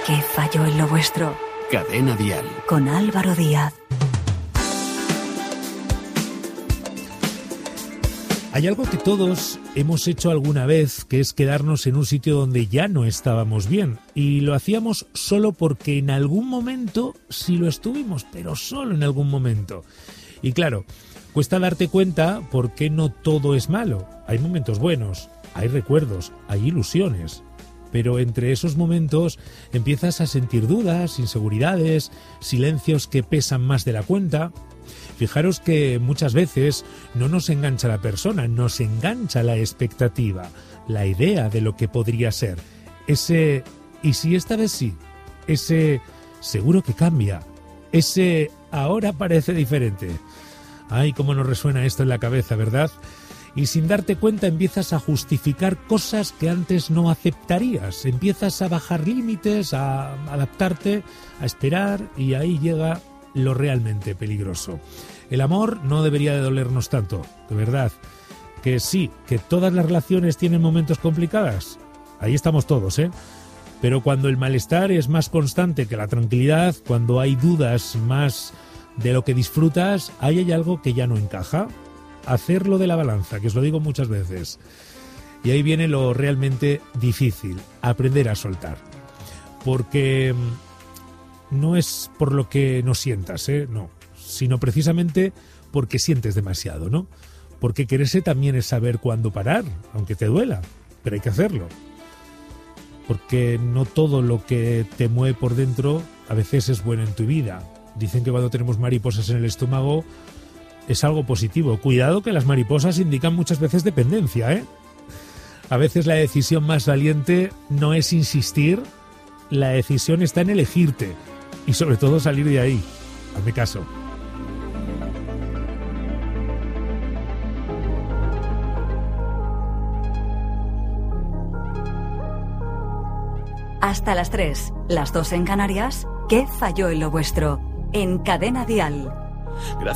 ¿Qué falló en lo vuestro? Cadena Dial. Con Álvaro Díaz. Hay algo que todos hemos hecho alguna vez, que es quedarnos en un sitio donde ya no estábamos bien. Y lo hacíamos solo porque en algún momento sí lo estuvimos, pero solo en algún momento. Y claro, cuesta darte cuenta porque no todo es malo. Hay momentos buenos, hay recuerdos, hay ilusiones. Pero entre esos momentos empiezas a sentir dudas, inseguridades, silencios que pesan más de la cuenta. Fijaros que muchas veces no nos engancha la persona, nos engancha la expectativa, la idea de lo que podría ser. Ese ¿y si esta vez sí? Ese seguro que cambia. Ese ahora parece diferente. Ay, cómo nos resuena esto en la cabeza, ¿verdad? Y sin darte cuenta empiezas a justificar cosas que antes no aceptarías. Empiezas a bajar límites, a adaptarte, a esperar, y ahí llega lo realmente peligroso. El amor no debería de dolernos tanto, de verdad. Que sí, que todas las relaciones tienen momentos complicados. Ahí estamos todos, ¿eh? Pero cuando el malestar es más constante que la tranquilidad, cuando hay dudas más de lo que disfrutas, ahí hay algo que ya no encaja. Hacerlo de la balanza, que os lo digo muchas veces. Y ahí viene lo realmente difícil, aprender a soltar. Porque no es por lo que no sientas, no, sino precisamente porque sientes demasiado, ¿no? Porque quererse también es saber cuándo parar, aunque te duela, pero hay que hacerlo. Porque no todo lo que te mueve por dentro a veces es bueno en tu vida. Dicen que cuando tenemos mariposas en el estómago es algo positivo. Cuidado, que las mariposas indican muchas veces dependencia, ¿eh? A veces la decisión más valiente no es insistir, la decisión está en elegirte. Y sobre todo salir de ahí. Hazme caso. Hasta las 3, las 2 en Canarias. ¿Qué falló en lo vuestro? En Cadena Dial. Gracias.